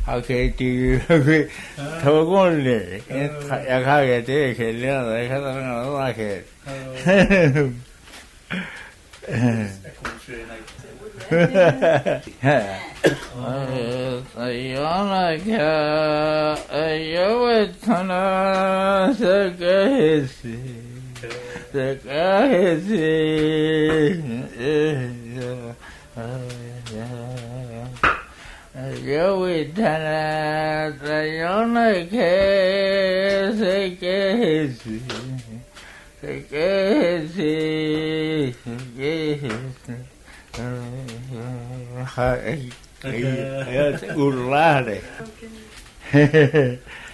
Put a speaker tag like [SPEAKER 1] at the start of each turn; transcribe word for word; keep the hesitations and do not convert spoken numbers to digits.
[SPEAKER 1] Okay, do you agree? Togolli. Jag har ju det killar, jag kan inte några kid. Sayonaka, ayawatana, sakahisi, sakahisi. Ayawatana, sayonaka, sakahisi, sakahisi, sakahisi. Urlare.